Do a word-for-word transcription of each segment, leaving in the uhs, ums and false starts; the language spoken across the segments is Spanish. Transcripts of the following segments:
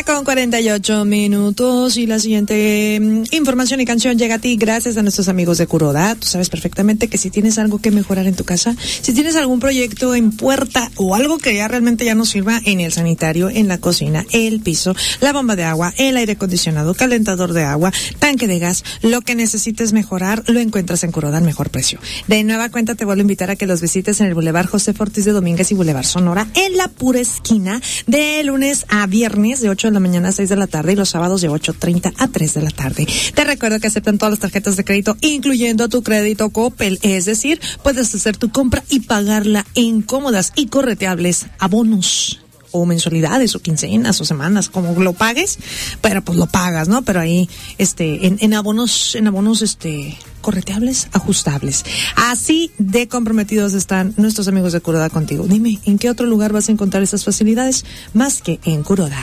con cuarenta y ocho minutos y la siguiente mm, información y canción llega a ti gracias a nuestros amigos de Kuroda. Tú sabes perfectamente que si tienes algo que mejorar en tu casa, si tienes algún proyecto en puerta o algo que ya realmente ya no sirva en el sanitario, en la cocina, el piso, la bomba de agua, el aire acondicionado, calentador de agua, tanque de gas, lo que necesites mejorar, lo encuentras en Kuroda al mejor precio. De nueva cuenta te vuelvo a invitar a que los visites en el Boulevard José Ortiz de Domínguez y Boulevard Sonora, en la pura esquina, de lunes a viernes de ocho de la mañana a seis de la tarde y los sábados de ocho treinta a tres de la tarde. Te recuerdo que aceptan todas las tarjetas de crédito, incluyendo tu crédito Coppel, es decir, puedes hacer tu compra y pagarla en cómodas y correteables abonos o mensualidades o quincenas o semanas, como lo pagues, pero pues lo pagas, ¿no? Pero ahí, este, en, en abonos, en abonos, este, correteables, ajustables. Así de comprometidos están nuestros amigos de Kuroda contigo. Dime, ¿en qué otro lugar vas a encontrar esas facilidades? Más que en Kuroda.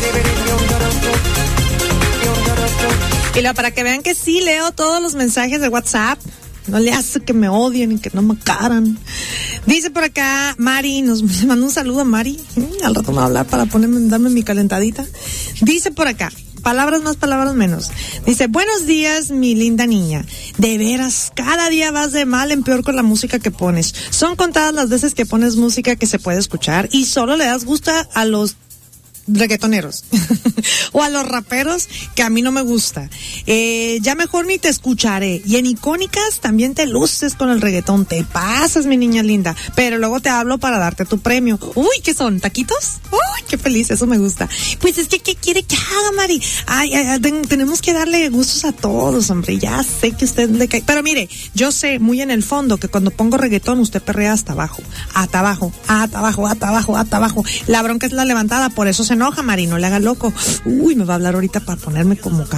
Y luego, para que vean que sí leo todos los mensajes de WhatsApp, no le hace que me odien y que no me caran. Dice por acá Mari, nos manda un saludo a Mari. Al rato me va a hablar para ponerme, darme mi calentadita. Dice por acá, palabras más, palabras menos. Dice, buenos días, mi linda niña. De veras, cada día vas de mal en peor con la música que pones. Son contadas las veces que pones música que se puede escuchar y solo le das gusto a los reggaetoneros o a los raperos, que a mí no me gusta. Eh, ya mejor ni te escucharé. Y en Icónicas también te luces con el reggaetón. Te pasas, mi niña linda. Pero luego te hablo para darte tu premio. Uy, ¿qué son? ¿Taquitos? Uy, qué feliz, eso me gusta. Pues es que, ¿qué quiere que haga, Mari? Ay, ay, ten, tenemos que darle gustos a todos, hombre. Ya sé que usted le cae. Pero mire, yo sé muy en el fondo que cuando pongo reggaetón, usted perrea hasta abajo. Hasta abajo, hasta abajo, hasta abajo, hasta abajo. La bronca es la levantada, por eso se enoja, Mari, no le haga loco. Uy, me va a hablar ahorita para ponerme como